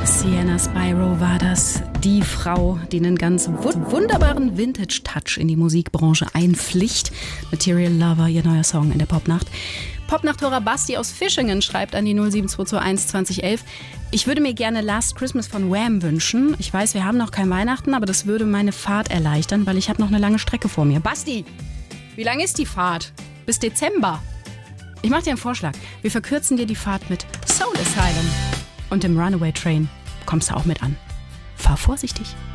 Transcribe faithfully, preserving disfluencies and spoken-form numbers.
Sienna Spyro war das, die Frau, die einen ganz wu- wunderbaren Vintage-Touch in die Musikbranche einpflicht. Material Lover, ihr neuer Song in der Popnacht. Popnacht-Hörer Basti aus Fischingen schreibt an die null sieben zwei zwei eins zwanzig elf. Ich würde mir gerne Last Christmas von Wham wünschen. Ich weiß, wir haben noch kein Weihnachten, aber das würde meine Fahrt erleichtern, weil ich habe noch eine lange Strecke vor mir. Basti, wie lang ist die Fahrt? Bis Dezember. Ich mache dir einen Vorschlag. Wir verkürzen dir die Fahrt mit Soul Asylum. Und im Runaway Train kommst du auch mit an. Fahr vorsichtig.